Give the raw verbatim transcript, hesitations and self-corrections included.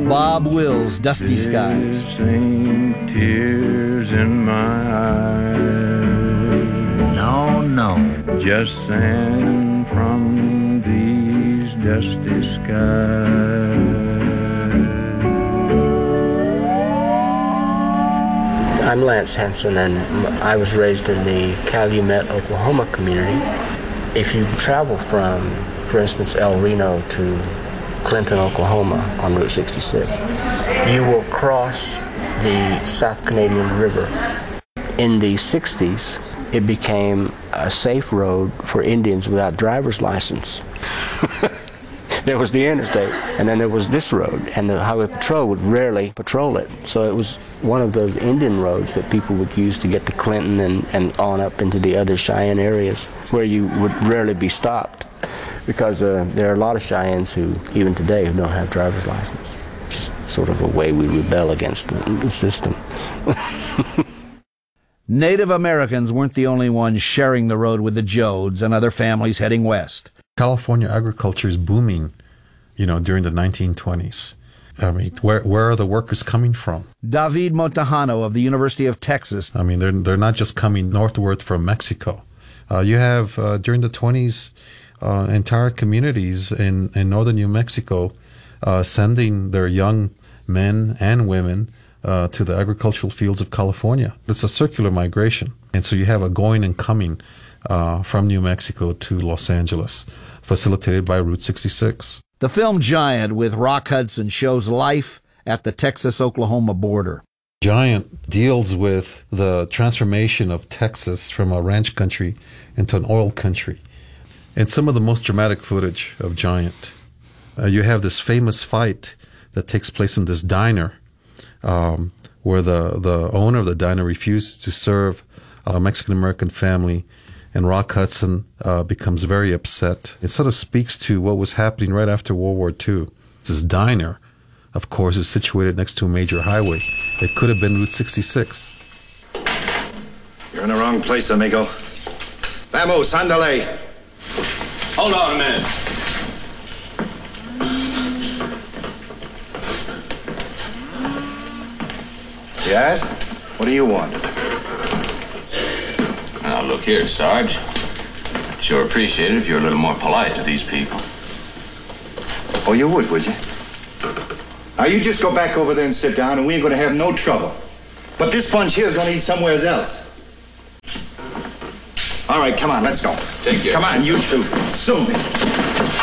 Bob Wills' Dusty Skies. Ain't tears in my eyes. No, no. Just sand from these dusty skies. I'm Lance Henson, and I was raised in the Calumet, Oklahoma community. If you travel from, for instance, El Reno to Clinton, Oklahoma on Route sixty-six, you will cross the South Canadian River. In the sixties, it became a safe road for Indians without driver's license. There was the interstate, and then there was this road, and the Highway Patrol would rarely patrol it. So it was one of those Indian roads that people would use to get to Clinton and, and on up into the other Cheyenne areas, where you would rarely be stopped, because uh, there are a lot of Cheyennes who, even today, who don't have driver's license. Just sort of a way we rebel against the, the system. Native Americans weren't the only ones sharing the road with the Jodes and other families heading west. California agriculture is booming, you know, during the nineteen twenties. I mean, where where are the workers coming from? David Montejano of the University of Texas. I mean, they're they're not just coming northward from Mexico. Uh, you have, uh, during the twenties, uh, entire communities in, in northern New Mexico uh, sending their young men and women uh, to the agricultural fields of California. It's a circular migration. And so you have a going and coming uh, from New Mexico to Los Angeles, facilitated by Route sixty-six. The film Giant with Rock Hudson shows life at the Texas-Oklahoma border. Giant deals with the transformation of Texas from a ranch country into an oil country. And some of the most dramatic footage of Giant, uh, you have this famous fight that takes place in this diner um, where the, the owner of the diner refuses to serve a Mexican-American family, and Rock Hudson uh, becomes very upset. It sort of speaks to what was happening right after World War Two. This diner, of course, is situated next to a major highway. It could have been Route sixty-six. You're in the wrong place, amigo. Vamos, andale. Hold on a minute. Yes? What do you want? Now, look here, Sarge. Sure appreciate it if you're a little more polite to these people. Oh, you would, would you? Now, you just go back over there and sit down, and we ain't gonna have no trouble. But this bunch here's gonna eat somewhere else. All right, come on, let's go. Take care. Come on, you two. Soon.